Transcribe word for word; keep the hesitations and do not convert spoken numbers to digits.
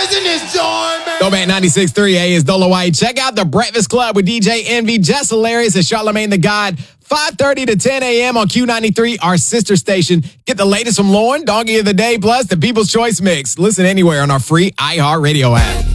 in this joint, man. Throwback ninety-six point three A is Dolo White. Check out The Breakfast Club with D J Envy, Jess Hilarious, and Charlamagne the God. five thirty to ten a.m. on Q ninety-three, our sister station. Get the latest from Lauren, Donkey of the Day, plus the People's Choice Mix. Listen anywhere on our free iHeartRadio app.